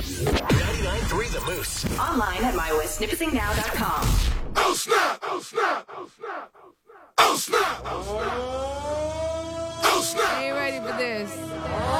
99.3 The Moose. Online at mywestsnippetsingnow.com. Oh snap! Oh snap! Oh snap! Oh snap! Oh snap! Oh snap! I ain't ready for this.